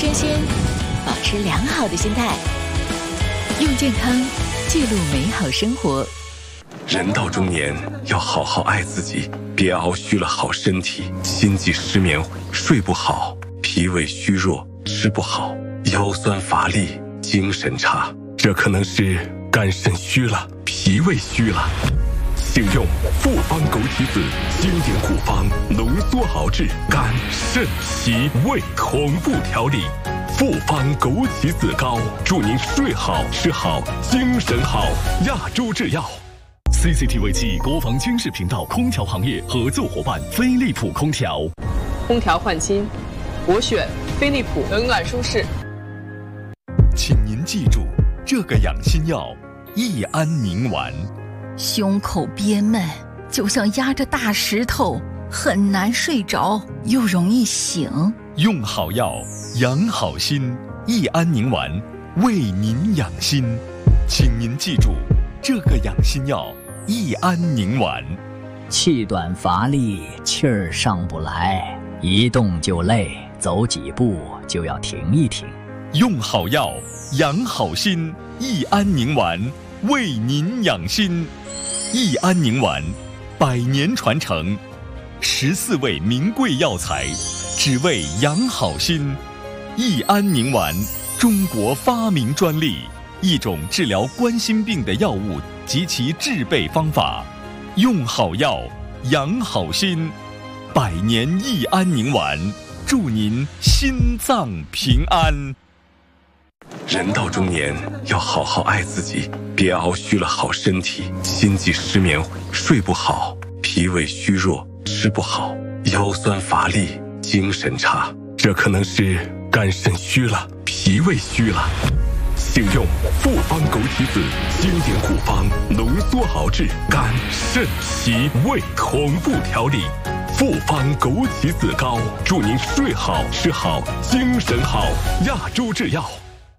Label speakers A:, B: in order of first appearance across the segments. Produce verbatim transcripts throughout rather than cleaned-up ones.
A: 身心，保持良好的心态，用健康记录美好生活。
B: 人到中年，要好好爱自己，别熬虚了好身体，心悸失眠，睡不好，脾胃虚弱，吃不好，腰酸乏力，精神差，这可能是肝肾虚了，脾胃虚了。请用复方枸杞子经典古方浓缩熬制肝肾脾胃同步调理。复方枸杞子膏，祝您睡好吃好精神好。亚洲制药。C C T V 七国防军事频道空调行业合作伙伴飞利浦空调。
C: 空调换新，我选飞利浦，冷暖舒适。
D: 请您记住这个养心药：益安宁丸。
E: 胸口憋闷，就像压着大石头，很难睡着，又容易醒。
D: 用好药，养好心。益安宁丸为您养心，请您记住这个养心药：益安宁丸。
F: 气短乏力，气儿上不来，一动就累，走几步就要停一停。
D: 用好药，养好心。益安宁丸为您养心。益安宁丸，百年传承，十四味名贵药材，只为养好心。益安宁丸，中国发明专利，一种治疗冠心病的药物及其制备方法。用好药，养好心。百年益安宁丸，祝您心脏平安。
B: 人到中年，要好好爱自己，别熬虚了好身体，心悸失眠，睡不好，脾胃虚弱，吃不好，腰酸乏力，精神差，这可能是肝肾虚了，脾胃虚了。请用复方枸杞子经典古方浓缩熬制肝肾脾胃同步调理。复方枸杞子膏，祝您睡好吃好精神好。亚洲制药。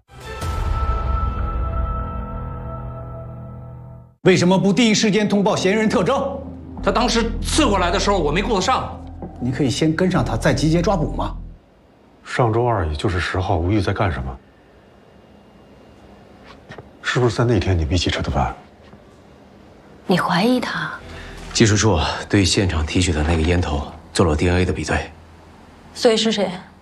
G: 为什么不第一时间通报嫌疑人特征？
H: 他当时刺过来的时候，我没顾得上。
G: 你可以先跟上他，再集结抓捕吗？
I: 上周二，也就是十号，吴玉在干什么？是不是在那天你们一起吃的饭？
J: 你怀疑他？
K: 技术处对现场提取的那个烟头做了 D N A 的比对。
J: 所以是谁？